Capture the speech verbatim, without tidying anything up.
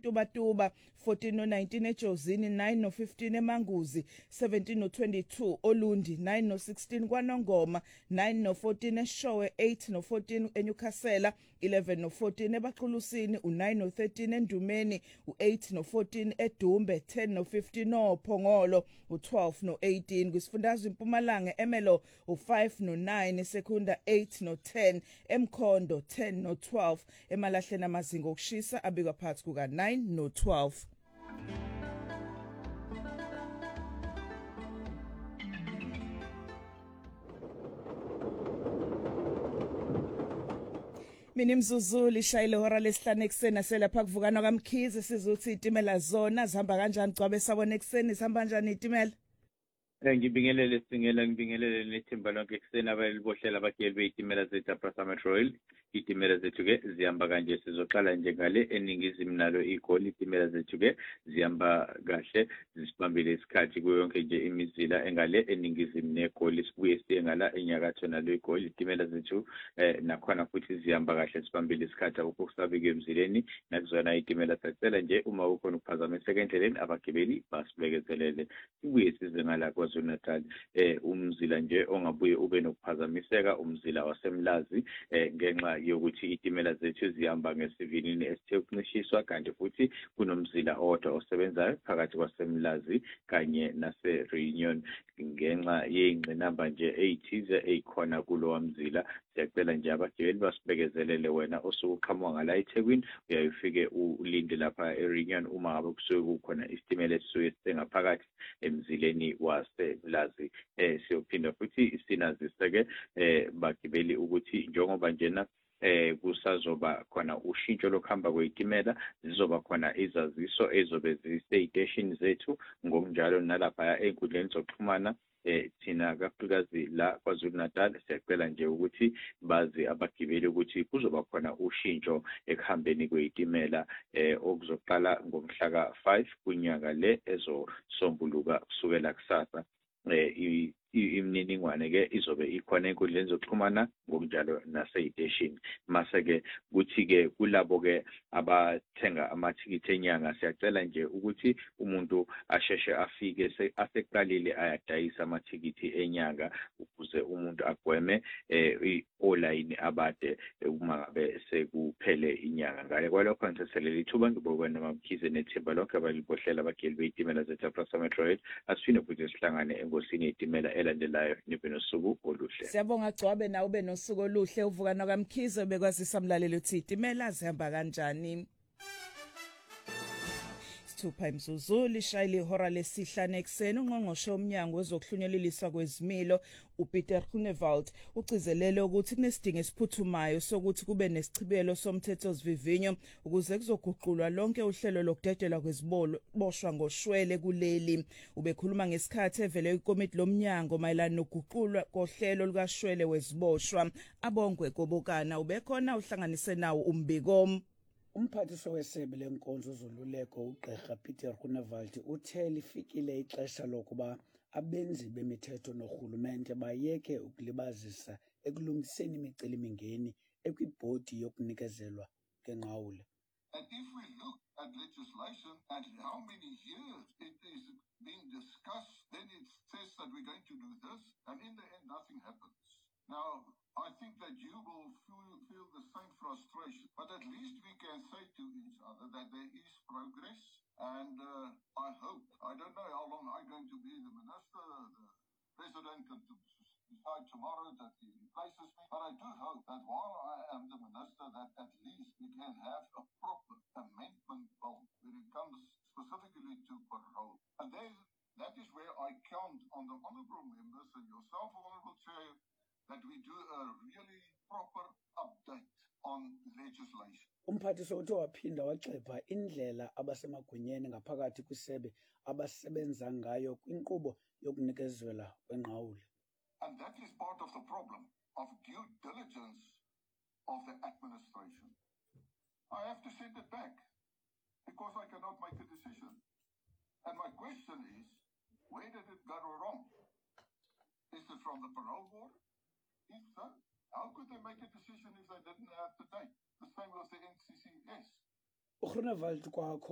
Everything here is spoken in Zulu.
eNtubatuba, fourteen no nineteen eJozini, nine no fifteen eManguzi, seventeen no twenty-two Olundi, nine no sixteen kwaNongoma, nine no fourteen eShowe, eight no fourteen eNyukhasela, eleven no fourteen eBaxulusini, u-nine no thirteen eNdumeni, u-eight no fourteen eDumbe, ten no fifteen oPhongolo, u-twelve no eighteen kwisifundazwe iMpumalanga eMelo, u-five no nine eSekunda, eight no ten eMkhondo, ten no twelve eMalahleni amazinga okushisa abikwa phakathi kuka nine no twelve. Mina imzuzu lishayile hora lesihlanu ekseni selapha kuvukana kwaMkhize sizothi itimela zona zihamba kanjani Gcwabe sabona ekseni sihamba kanjani itimela? Ngibingelele singela ngibingelele nethimba lonke ekseni abalibohlela abageli beyitimela zethu Aprasa Metro Rail. Itimela zethu ke zihamba kanje sizoqala nje ngale eningizimu nalo igoli itimela zethu ke zihamba kahle zisibambile isikhathi kuyo yonke nje imizila engale eningizimu negoli sibuye siye ngala enyakatho nalo igoli itimela zethu eh nakhona futhi zihamba kahle sibambile isikhathi akukho kusabike emzileni nakuzona itimela sacela nje uma ukhona ukuphazamiseka endleleni abagibeli basibekezelele sibuye size ngala kwaZulu Natal eh umzila nje ongabuye ube nokuphazamiseka umzila waseMlazi eh ngenxa yokuthi itimela zethu zihamba ngesivinini esithe ukunishiswa kanti futhi kunomzila owodwa osebenzayo phakathi kwaseMlazi kanye nase Reunion ngenxa yeyingqinamba nje eyithize eyikhona kulo mzila. Siyacela nje abagibeli basibekezelele wena osuqhamuka ngala eThekwini uyayifike ulinde lapha eReunion uma ngabe kusuke kukhona isitimela esisuke sengaphakathi emzileni waseMlazi. Eh siyophinda futhi sinaziseke eh bagibeli ukuthi njengoba njena eh kusazoba khona ushintsho lokuhamba kweyitimela zizoba khona izaziso ezobe zistation zethu ngokunjalo nalapha enkundleni zokuxhumana eh thina kakhulukazi la kwaZulu Natal siyacela nje ukuthi bazi abagibeli ukuthi kuzoba khona ushintsho ekuhambeni kweyitimela eh okuzoqala ngomhla ka five kunyanga le ezosombuluka kusukela kusasa. eh imininingwane ke izobe ikhona enkundleni zokuxhumana ngokunjalo naseyiteshini mase ke kuthi ke kulabo ke abathenga amathikithi enyanga siyacela nje ukuthi umuntu asheshe afike asekuqalile ayadayisa amathikithi enyanga ukuze umuntu agweme eh online abade uma ngabe sekuphele inyanga ngale kwalokho ngiseselela ithuba ngibokwana noMkhize nethimba lonke abalibohlela abageli beyitimela zethu Aprasa Metro Rail asifine futhi sihlangane engosini yeyitimela elandelayo nibe nosuku oluhle. Siyabonga Gcwabe nawe ube nosuku oluhle uvukana kwaMkhize bekwazisa umlaleli uthi itimela zihamba kanjani. Thupha imzuzu lishayile ihora lesihlanu ekseni ungqongqoshe omnyango wezokuhlunyeleliswa kwezimilo uPieter Groenewald ucizelele ukuthi kunesidingo esiphuthumayo sokuthi kube nesichibelo somthetho sivivinyo ukuze kuzoguqulwa lonke uhlelo lokudedelwa kwezibolo boshwa ngoshwele kuleli. Ubekhuluma ngesikhathi evele ikomiti lomnyango mayelana nokuguqulwa kohlelo lukashwele weziboshwa. Abongwe Kobokana ubekhona uhlanganise nawo umbiko. Umphathiswa wesebe lenkonzo zoluleko uGqirha Pieter Groenewald uthe lifikile ixesha lokuba abenzi bemithetho norhulumente bayeke ukulibazisa ekulungiseni imiceli-mingeni ekwibhodi yokunikezelwa ngenqawule. And if we look at legislation and how many years it is being discussed, then it says that we're going to do this, and in the end nothing happens. Now, I think that you will feel, feel the same frustration, but at least we can say to each other that there is progress, and uh, I hope, I don't know how long I'm going to be the minister, the president can decide tomorrow that he replaces me, but I do hope that while I am the minister that at least we can have a proper amendment bill when it comes specifically to parole. And then that is where I count on the honourable members and yourself, Honourable Chair, that we do a really proper update on legislation. Umphathiswa uthe waphinda waxepha indlela abasemagunyeni ngaphakathi kwisebe abasebenza ngayo kwinkqubo yokunikezelwa kwenqawule. And that is part of the problem of due diligence of the administration. I have to send it back because I cannot make a decision. And my question is, where did it go wrong? Is it from the parole board? If so, how could they make a decision if they didn't have the date? The same with the N C C S. uGroenewald kwakho